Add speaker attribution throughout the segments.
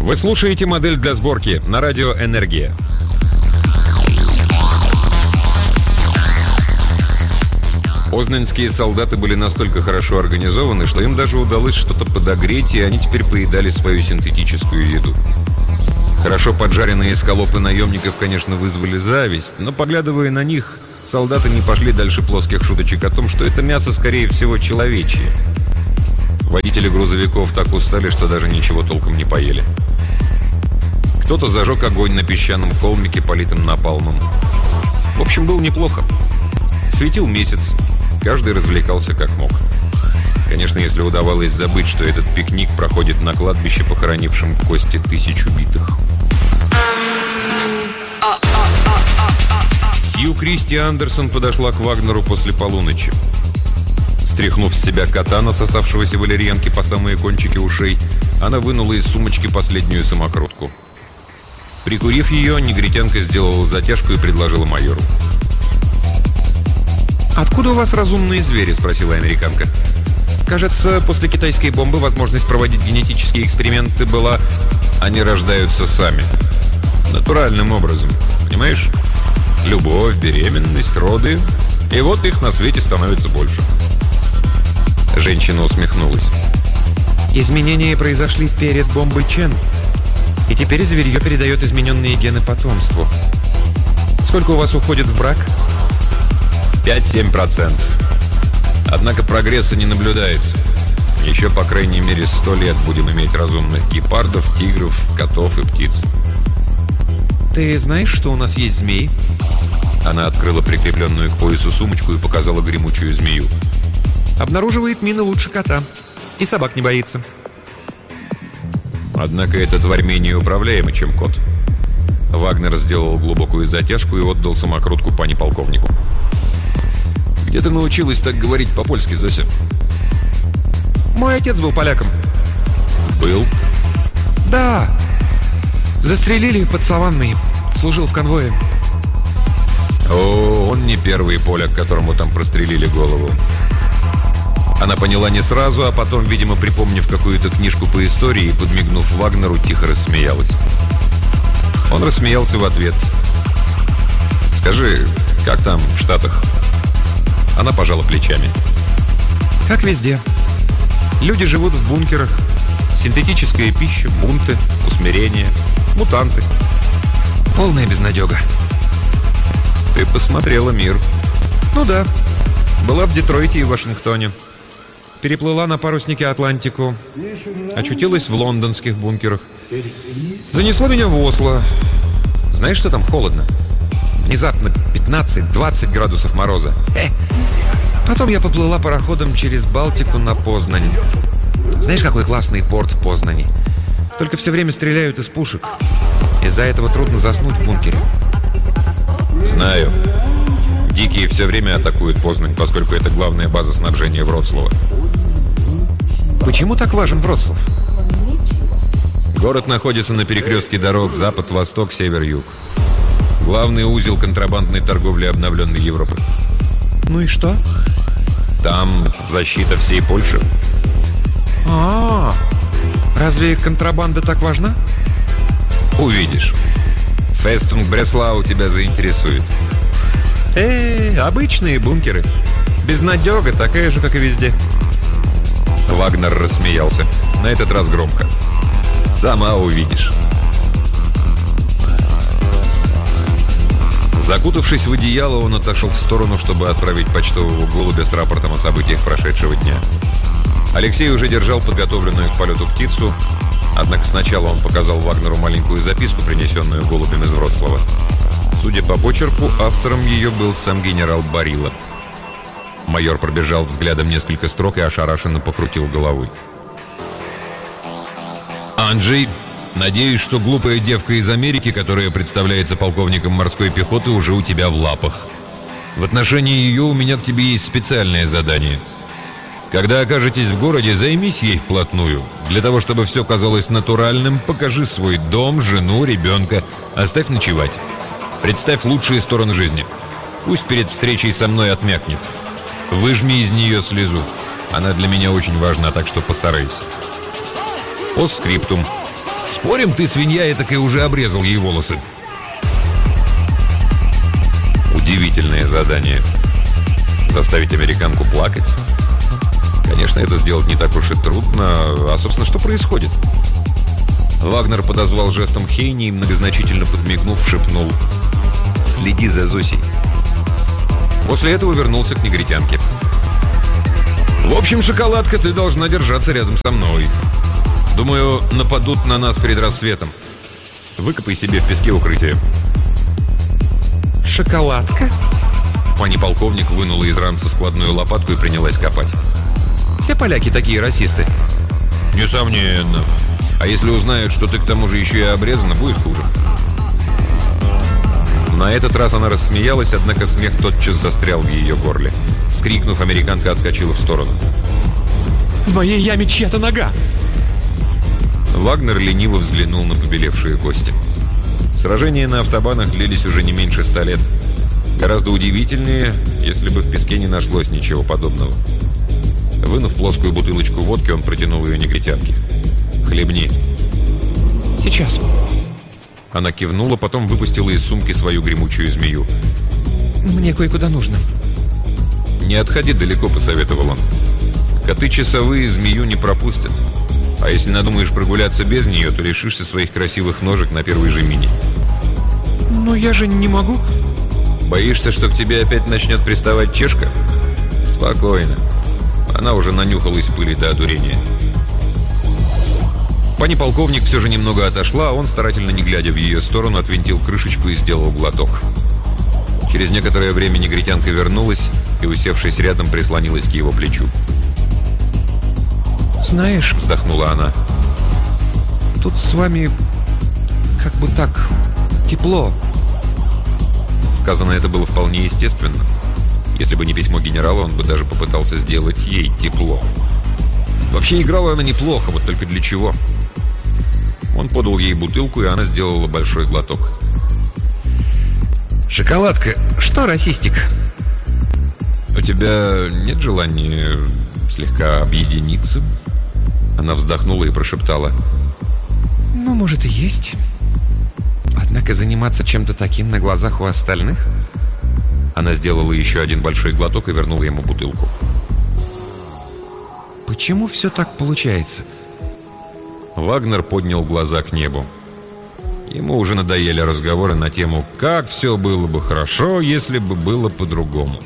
Speaker 1: Вы слушаете «Модель для сборки» на радио «Энергия». Познанские солдаты были настолько хорошо организованы, что им даже удалось что-то подогреть, и они теперь поедали свою синтетическую еду. Хорошо поджаренные эскалопы наемников, конечно, вызвали зависть, но, поглядывая на них, солдаты не пошли дальше плоских шуточек о том, что это мясо, скорее всего, человечье. Водители грузовиков так устали, что даже ничего толком не поели. Кто-то зажег огонь на песчаном холмике, политым напалмом. В общем, было неплохо. Светил месяц. Каждый развлекался как мог. Конечно, если удавалось забыть, что этот пикник проходит на кладбище, похоронившем кости 1000 убитых. Сью Кристи Андерсон подошла к Вагнеру после полуночи. Стряхнув с себя кота, насосавшегося валерьянки по самые кончики ушей, она вынула из сумочки последнюю самокрутку. Прикурив ее, негритянка сделала затяжку и предложила майору. «Откуда у вас разумные звери?» – спросила американка. «Кажется, после китайской бомбы возможность проводить генетические эксперименты была... Они рождаются сами. Натуральным образом. Понимаешь? Любовь, беременность, роды. И вот их на свете становится больше». Женщина усмехнулась. «Изменения произошли перед бомбой Чен. И теперь зверье передает измененные гены потомству. Сколько у вас уходит в брак?» 5-7%. Однако прогресса не наблюдается. Еще, по крайней мере, 100 лет будем иметь разумных гепардов, тигров, котов и птиц. «Ты знаешь, что у нас есть змеи?» Она открыла прикрепленную к поясу сумочку и показала гремучую змею. «Обнаруживает мины лучше кота. И собак не боится». Однако эта тварь менее управляема, чем кот. Вагнер сделал глубокую затяжку и отдал самокрутку пани полковнику. «Где ты научилась так говорить по-польски, Зося?» «Мой отец был поляком». «Был?» «Да. Застрелили под Саванной. Служил в конвое». «О, он не первый поляк, которому там прострелили голову». Она поняла не сразу, а потом, видимо, припомнив какую-то книжку по истории и подмигнув Вагнеру, тихо рассмеялась. Он рассмеялся в ответ. «Скажи, как там в Штатах?» Она пожала плечами. «Как везде. Люди живут в бункерах. Синтетическая пища, бунты, усмирение, мутанты. Полная безнадега». «Ты посмотрела мир». «Ну да. Была в Детройте и Вашингтоне. Переплыла на паруснике Атлантику. Очутилась в лондонских бункерах. Занесло меня в Осло. Знаешь, что там холодно? Внезапно 15-20 градусов мороза. Потом я поплыла пароходом через Балтику на Познань. Знаешь, какой классный порт в Познани? Только все время стреляют из пушек. Из-за этого трудно заснуть в бункере». «Знаю. Дикие все время атакуют Познань, поскольку это главная база снабжения Вроцлава». «Почему так важен Вроцлав?» Город находится на перекрестке дорог запад-восток, север-юг. Главный узел контрабандной торговли обновленной Европы. «Ну и что?» «Там защита всей Польши». Разве контрабанда так важна?» «Увидишь. Фестунг Бреслау тебя заинтересует». Обычные бункеры. Безнадега такая же, как и везде». Вагнер рассмеялся. На этот раз громко. «Сама увидишь». Закутавшись в одеяло, он отошел в сторону, чтобы отправить почтового голубя с рапортом о событиях прошедшего дня. Алексей уже держал подготовленную к полету птицу, однако сначала он показал Вагнеру маленькую записку, принесенную голубем из Вроцлава. Судя по почерку, автором ее был сам генерал Барилла. Майор пробежал взглядом несколько строк и ошарашенно покрутил головой. «Анджей, надеюсь, что глупая девка из Америки, которая представляется полковником морской пехоты, уже у тебя в лапах. В отношении ее у меня к тебе есть специальное задание. Когда окажетесь в городе, займись ей вплотную. Для того, чтобы все казалось натуральным, покажи свой дом, жену, ребенка. Оставь ночевать. Представь лучшие стороны жизни. Пусть перед встречей со мной отмякнет. Выжми из нее слезу. Она для меня очень важна, так что постарайся. Постскриптум.
Speaker 2: Спорим, ты, свинья, этакой уже обрезал ей волосы.
Speaker 1: Удивительное задание. Заставить американку плакать? Конечно, это сделать не так уж и трудно. А, собственно, что происходит? Вагнер подозвал жестом Хейни и, многозначительно подмигнув, шепнул: «Следи за Зосей». После этого вернулся к негритянке.
Speaker 2: В общем, шоколадка, ты должна держаться рядом со мной. Думаю, нападут на нас перед рассветом.
Speaker 1: Выкопай себе в песке укрытие.
Speaker 3: Шоколадка?
Speaker 1: Пани полковник вынула из ранца складную лопатку и принялась копать.
Speaker 3: Все поляки такие расисты.
Speaker 2: Несомненно. А если узнают, что ты к тому же еще и обрезана, будет хуже.
Speaker 1: На этот раз она рассмеялась, однако смех тотчас застрял в ее горле. Вскрикнув, американка отскочила в сторону.
Speaker 3: В моей яме чья-то нога!
Speaker 1: Вагнер лениво взглянул на побелевшие кости. Сражения на автобанах длились уже не меньше 100 лет. Гораздо удивительнее, если бы в песке не нашлось ничего подобного. Вынув плоскую бутылочку водки, он протянул ее негритянке. «Хлебни».
Speaker 3: Сейчас.
Speaker 1: Она кивнула, потом выпустила из сумки свою гремучую змею.
Speaker 3: Мне кое-куда нужно.
Speaker 1: «Не отходи далеко», — посоветовал он. «Коты часовые змею не пропустят. А если надумаешь прогуляться без нее, то лишишься своих красивых ножек на первой же мине».
Speaker 3: Но я же не могу.
Speaker 1: Боишься, что к тебе опять начнет приставать чешка? Спокойно. Она уже нанюхалась пыли до одурения. Пани полковник все же немного отошла, а он, старательно не глядя в ее сторону, отвинтил крышечку и сделал глоток. Через некоторое время негритянка вернулась и, усевшись рядом, прислонилась к его плечу.
Speaker 3: «Знаешь, —
Speaker 1: вздохнула она,
Speaker 3: — тут с вами как бы так тепло».
Speaker 1: Сказано это было вполне естественно. Если бы не письмо генерала, он бы даже попытался сделать ей тепло. Вообще играла она неплохо, вот только для чего? Он подал ей бутылку, и она сделала большой глоток.
Speaker 3: «Шоколадка, что, расистик?»
Speaker 1: «У тебя нет желания слегка объединиться?» Она вздохнула и прошептала:
Speaker 3: «Ну, может, и есть. Однако заниматься чем-то таким на глазах у остальных...»
Speaker 1: Она сделала еще один большой глоток и вернула ему бутылку.
Speaker 3: «Почему все так получается?»
Speaker 1: Вагнер поднял глаза к небу. Ему уже надоели разговоры на тему «как все было бы хорошо, если бы было по-другому».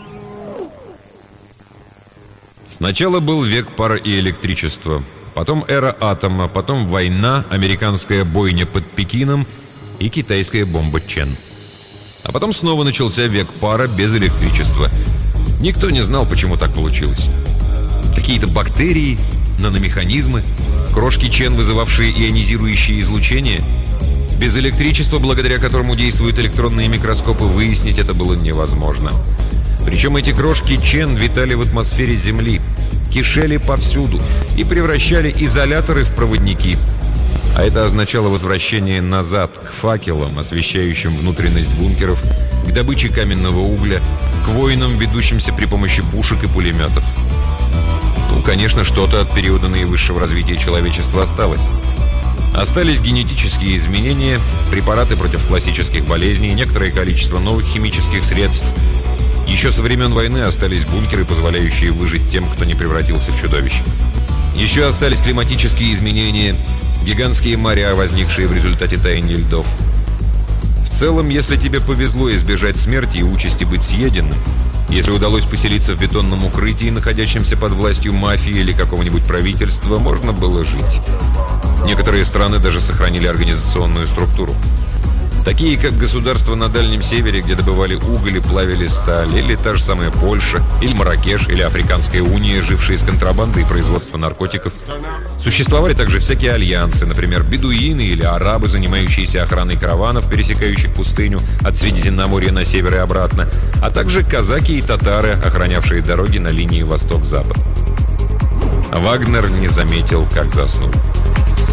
Speaker 1: Сначала был век пара и электричества, потом эра атома, потом война, американская бойня под Пекином и китайская бомба Чен. А потом снова начался век пара без электричества. Никто не знал, почему так получилось. Какие-то бактерии, наномеханизмы, крошки Чен, вызывавшие ионизирующее излучение. Без электричества, благодаря которому действуют электронные микроскопы, выяснить это было невозможно. Причем эти крошки Чен витали в атмосфере Земли, кишели повсюду и превращали изоляторы в проводники. А это означало возвращение назад, к факелам, освещающим внутренность бункеров, к добыче каменного угля, к войнам, ведущимся при помощи пушек и пулеметов. Ну, конечно, что-то от периода наивысшего развития человечества осталось. Остались генетические изменения, препараты против классических болезней, некоторое количество новых химических средств. Еще со времен войны остались бункеры, позволяющие выжить тем, кто не превратился в чудовище. Еще остались климатические изменения, гигантские моря, возникшие в результате таяния льдов. В целом, если тебе повезло избежать смерти и участи быть съеденным, если удалось поселиться в бетонном укрытии, находящемся под властью мафии или какого-нибудь правительства, можно было жить. Некоторые страны даже сохранили организационную структуру. Такие, как государства на Дальнем Севере, где добывали уголь и плавили сталь, или та же самая Польша, или Марракеш, или Африканская уния, жившая из контрабанды и производства наркотиков. Существовали также всякие альянсы, например, бедуины или арабы, занимающиеся охраной караванов, пересекающих пустыню от Средиземноморья на север и обратно, а также казаки и татары, охранявшие дороги на линии восток-запад. Вагнер не заметил, как заснул.